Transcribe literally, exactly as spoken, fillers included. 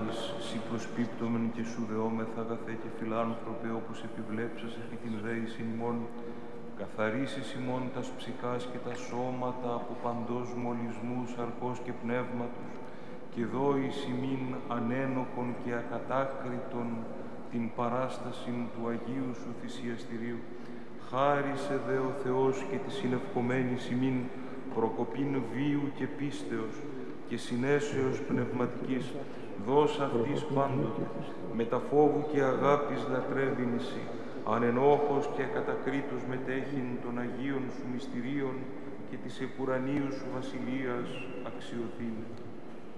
Άγιης, σοι προσπίπτομεν και σου δεόμεθα αγαθέ και φιλάνθρωπε, όπως επιβλέψας επί την δέησιν ημών, καθαρίσεις ημών τας ψυχάς και τα σώματα από παντός μολυσμού, σαρκός και πνεύματος, και δώης ημίν ανένοχον και ακατάκριτον την παράστασιν του Αγίου σου θυσιαστηρίου. Χάρισε δε ο Θεός και τη συνευχομένης ημίν προκοπήν βίου και πίστεως και συνέσεως πνευματικής, δώσ' αυτής πάντοτε, με τα φόβου και αγάπης λατρεύειν εσύ, ανενόχος και ακατακρίτως μετέχειν των Αγίων σου μυστηρίων και της εκουρανίου σου βασιλείας αξιοθήνε.